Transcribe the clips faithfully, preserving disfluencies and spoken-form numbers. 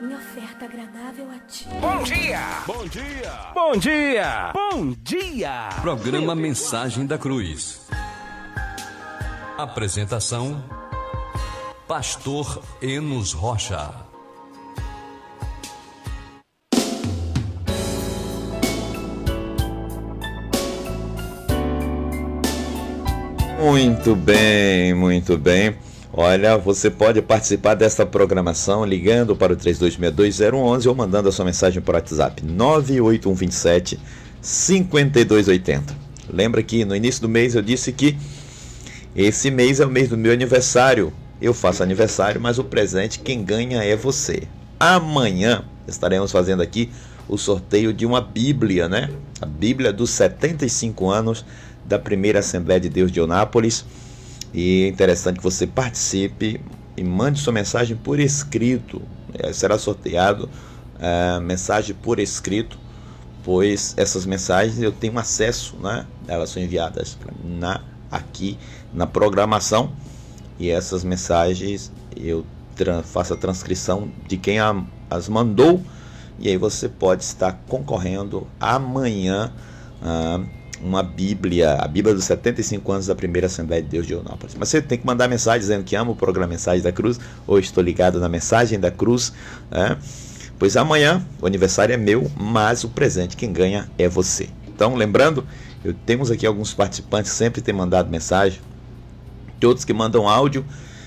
minha oferta agradável a ti. Bom dia! Bom dia! Bom dia! Bom dia! Programa Mensagem da Cruz. Apresentação: Pastor Enos Rocha. Muito bem, muito bem. Olha, você pode participar desta programação ligando para o três dois seis dois zero um um ou mandando a sua mensagem por WhatsApp nove oito um dois sete cinco dois oito zero. Lembra que no início do mês eu disse que esse mês é o mês do meu aniversário. Eu faço aniversário, mas o presente quem ganha é você. Amanhã estaremos fazendo aqui o sorteio de uma Bíblia, né? A Bíblia dos setenta e cinco anos da primeira Assembleia de Deus de Eunápolis. E é interessante que você participe e mande sua mensagem por escrito. É, será sorteado a mensagem por escrito, pois essas mensagens eu tenho acesso, né? Elas são enviadas na, aqui na programação, e essas mensagens eu tra- faço a transcrição de quem a, as mandou, e aí você pode estar concorrendo amanhã a uma Bíblia, a Bíblia dos setenta e cinco anos da primeira Assembleia de Deus de Eunápolis. Mas você tem que mandar mensagem dizendo que ama o programa Mensagem da Cruz, ou estou ligado na Mensagem da Cruz, né? Pois amanhã o aniversário é meu, mas o presente quem ganha é você. Então, lembrando, eu temos aqui alguns participantes que sempre têm mandado mensagem, de outros que mandam áudio,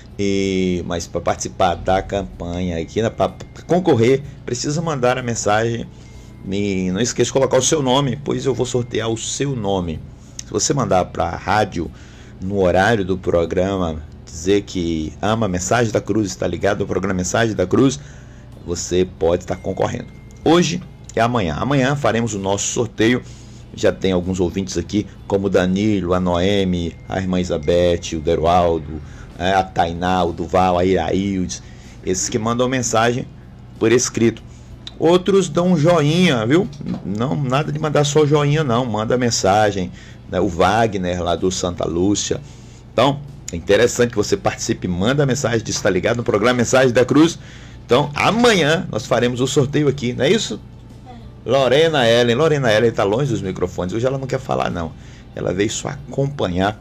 e, mas para participar da campanha aqui, para concorrer, precisa mandar a mensagem. Me, não esqueça de colocar o seu nome, pois eu vou sortear o seu nome. Se você mandar para a rádio no horário do programa, dizer que ama a Mensagem da Cruz, está ligado ao programa Mensagem da Cruz, você pode estar concorrendo. Hoje e amanhã. Amanhã faremos o nosso sorteio. Já tem alguns ouvintes aqui, como o Danilo, a Noemi, a irmã Isabete, o Derualdo, a Tainá, o Duval, a Iraildes, esses que mandam mensagem por escrito. Outros dão um joinha, viu? Não, nada de mandar só joinha, não. Manda mensagem, né? O Wagner lá do Santa Lúcia. Então, é interessante que você participe, manda mensagem, diz que está ligado no programa Mensagem da Cruz. Então, amanhã nós faremos o sorteio aqui, não é isso? É. Lorena Ellen. Lorena Ellen está longe dos microfones. Hoje ela não quer falar, não. Ela veio só acompanhar.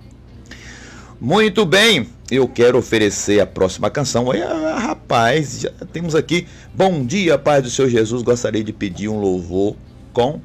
Muito bem, eu quero oferecer a próxima canção. Olha, rapaz, já temos aqui. Bom dia, Pai do Senhor Jesus. Gostaria de pedir um louvor com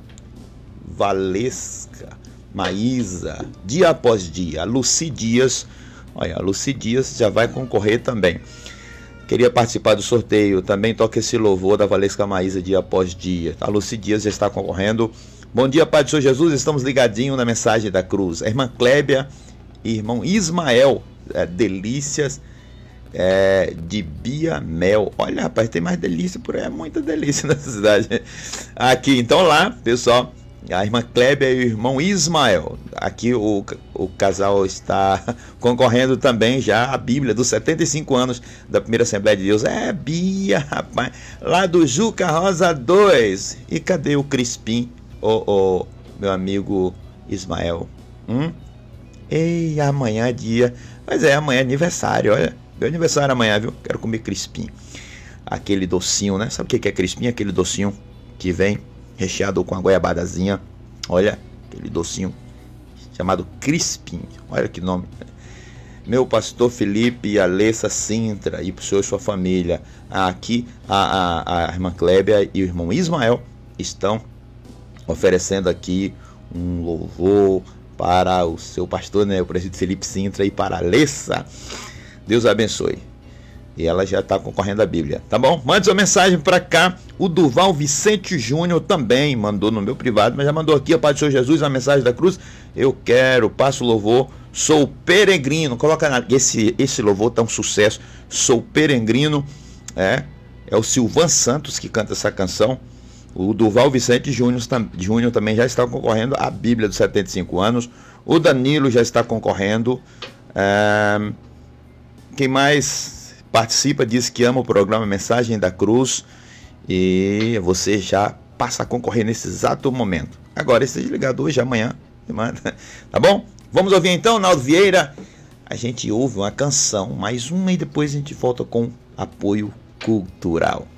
Valesca Maísa, dia após dia. Luci Dias, olha, a Luci Dias já vai concorrer também. Queria participar do sorteio, também toca esse louvor da Valesca Maísa, dia após dia. A Luci Dias já está concorrendo. Bom dia, Pai do Senhor Jesus. Estamos ligadinhos na Mensagem da Cruz. A irmã Clébia, irmão Ismael, é, delícias é, de Bia Mel. Olha, rapaz, tem mais delícia por aí, é muita delícia nessa cidade. Aqui, então lá, pessoal, a irmã Clébia e o irmão Ismael. Aqui o, o casal está concorrendo também já a Bíblia dos setenta e cinco anos da primeira Assembleia de Deus. É, Bia, rapaz, lá do Juca Rosa dois. E cadê o Crispim, o, o meu amigo Ismael? Hum? Ei, amanhã é dia. Mas é, amanhã é aniversário, olha. Meu aniversário amanhã, viu? Quero comer crispim. Aquele docinho, né? Sabe o que é crispim? Aquele docinho que vem recheado com a goiabadazinha. Olha, aquele docinho chamado crispim. Olha que nome. Meu pastor Felipe e a Alessa Sintra, e pro senhor e sua família. Aqui a, a, a irmã Clébia e o irmão Ismael estão oferecendo aqui um louvor para o seu pastor, né, o presbítero Felipe Sintra, e para a Alessa. Deus abençoe. E ela já está concorrendo à Bíblia, tá bom? Mande sua mensagem para cá. O Duval Vicente Júnior também mandou no meu privado, mas já mandou aqui, a Pai do Senhor Jesus, a Mensagem da Cruz. Eu quero, passo o louvor, sou peregrino. Coloca na... esse, esse louvor tá um sucesso. Sou peregrino. É, é o Silvan Santos que canta essa canção. O Duval Vicente Júnior, Júnior também já está concorrendo à Bíblia dos setenta e cinco anos. O Danilo já está concorrendo. É... Quem mais participa diz que ama o programa Mensagem da Cruz. E você já passa a concorrer nesse exato momento. Agora, esteja ligado hoje, amanhã. Tá bom? Vamos ouvir então, Naldo Vieira. A gente ouve uma canção, mais uma, e depois a gente volta com apoio cultural.